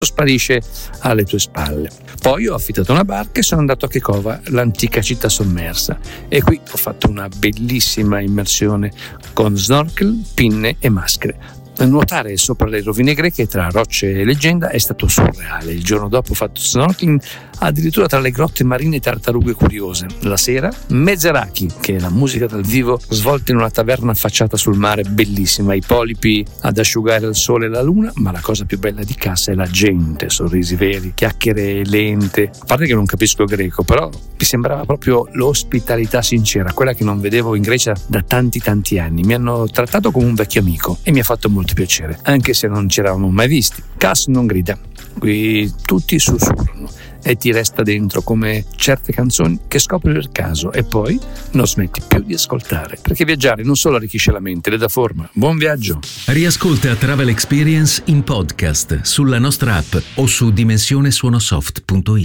sparisce alle tue spalle. Poi ho affittato una barca e sono andato a Kekova, l'antica città sommersa, e qui ho fatto una bellissima immersione con snorkel, pinne e maschere. Nuotare sopra le rovine greche tra rocce e leggenda è stato surreale. Il giorno dopo ho fatto snorkeling addirittura tra le grotte marine e tartarughe curiose. La sera Mezeraki, che è la musica dal vivo svolta in una taverna affacciata sul mare, bellissima, i polipi ad asciugare il sole e la luna, ma la cosa più bella di Kassa è la gente, sorrisi veri, chiacchiere lente. A parte che non capisco greco, però mi sembrava proprio l'ospitalità sincera, quella che non vedevo in Grecia da tanti anni. Mi hanno trattato come un vecchio amico e mi ha fatto molto piacere, anche se non ci eravamo mai visti. Kassa non grida, qui tutti sussurrano e ti resta dentro, come certe canzoni che scopri per caso e poi non smetti più di ascoltare, perché viaggiare non solo arricchisce la mente, le dà forma. Buon viaggio! Riascolta Travel Experience in podcast sulla nostra app o su dimensionesuonosoft.it.